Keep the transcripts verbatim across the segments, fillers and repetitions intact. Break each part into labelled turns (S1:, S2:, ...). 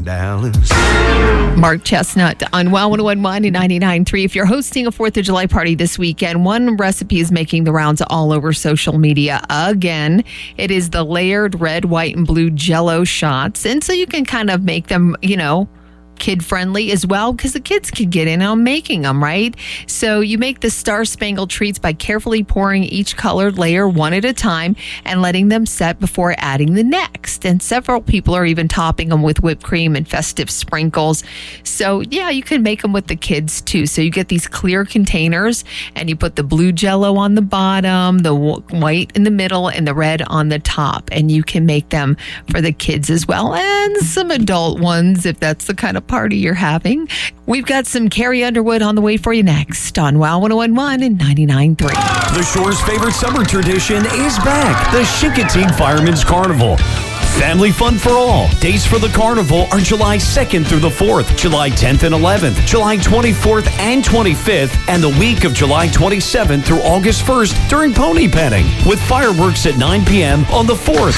S1: in Dallas.
S2: Mark Chestnut on Wow one oh one point one and ninety-nine point three. If you're hosting a fourth of July party this weekend, one recipe is making the rounds all over social media again. It is the layered red, white, and blue Jell-O shots. And so you can kind of make them, you know, kid-friendly as well, because the kids can get in on making them, right? So you make the star-spangled treats by carefully pouring each colored layer one at a time and letting them set before adding the next. And several people are even topping them with whipped cream and festive sprinkles. So yeah, you can make them with the kids too. So you get these clear containers and you put the blue Jell-O on the bottom, the white in the middle, and the red on the top. And you can make them for the kids as well, and some adult ones if that's the kind of party you're having. We've got some Carrie Underwood on the way for you next on Wow one oh one point one and ninety-nine point three.
S3: The Shore's favorite summer tradition is back. The Chincoteague Fireman's Carnival. Family fun for all. Dates for the carnival are July second through the fourth, July tenth and eleventh, July twenty-fourth and twenty-fifth, and the week of July twenty-seventh through August first during pony petting, with fireworks at nine p.m. on the fourth.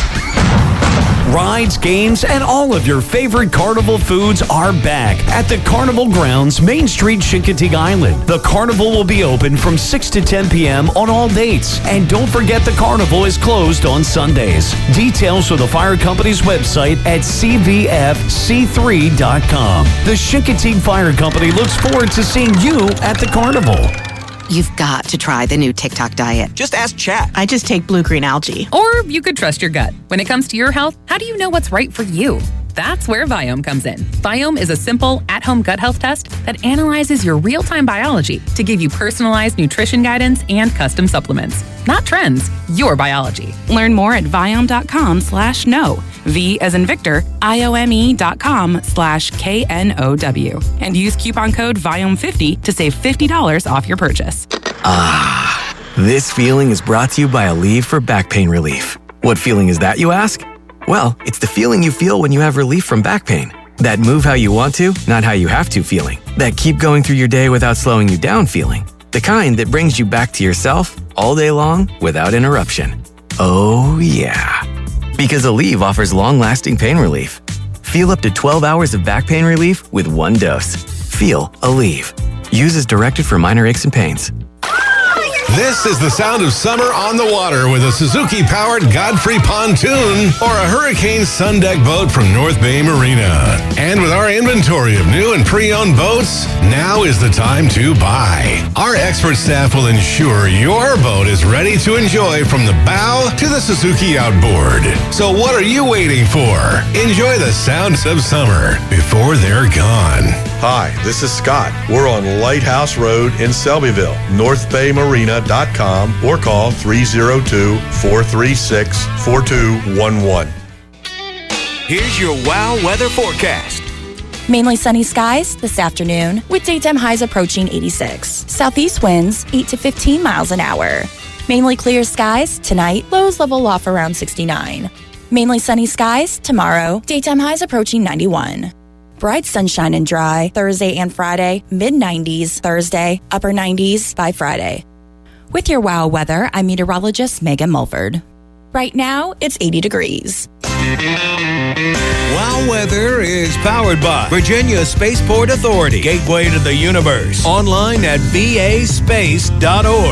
S3: Rides, games, and all of your favorite carnival foods are back at the Carnival Grounds, Main Street, Chincoteague Island. The carnival will be open from six to ten p.m. on all dates. And don't forget the carnival is closed on Sundays. Details for the fire company's website at c v f c three dot com. The Chincoteague Fire Company looks forward to seeing you at the carnival.
S4: You've got to try the new TikTok diet.
S5: Just ask Chat.
S6: I just take blue-green algae.
S7: Or you could trust your gut. When it comes to your health, how do you know what's right for you? That's where Viome comes in. Viome is a simple, at-home gut health test that analyzes your real-time biology to give you personalized nutrition guidance and custom supplements. Not trends, your biology.
S6: Learn more at Viome.com slash no. V as in Victor, I-O-M-E dot com slash K N O W. And use coupon code Viome fifty to save fifty dollars off your purchase.
S8: Ah, this feeling is brought to you by Aleve for back pain relief. What feeling is that, you ask? Well, it's the feeling you feel when you have relief from back pain. That move how you want to, not how you have to feeling. That keep going through your day without slowing you down feeling. The kind that brings you back to yourself all day long without interruption. Oh, yeah. Because Aleve offers long-lasting pain relief. Feel up to twelve hours of back pain relief with one dose. Feel Aleve. Use as directed for minor aches and pains.
S9: This is the sound of summer on the water with a Suzuki-powered Godfrey pontoon or a Hurricane Sun Deck boat from North Bay Marina. And with our inventory of new and pre-owned boats, now is the time to buy. Our expert staff will ensure your boat is ready to enjoy from the bow to the Suzuki outboard. So what are you waiting for? Enjoy the sounds of summer before they're gone.
S10: Hi, this is Scott. We're on Lighthouse Road in Selbyville, north bay marina dot com, or call three oh two, four three six, four two one one.
S3: Here's your Wow weather forecast.
S11: Mainly sunny skies this afternoon with daytime highs approaching eighty-six. Southeast winds eight to fifteen miles an hour. Mainly clear skies tonight, lows level off around sixty-nine. Mainly sunny skies tomorrow, daytime highs approaching ninety-one. Bright sunshine and dry Thursday and Friday, mid nineties Thursday, upper nineties by Friday. With your Wow weather, I'm meteorologist Megan Mulford. Right now, it's eighty degrees.
S3: Wow weather is powered by Virginia Spaceport Authority, gateway to the universe. Online at v a space dot org.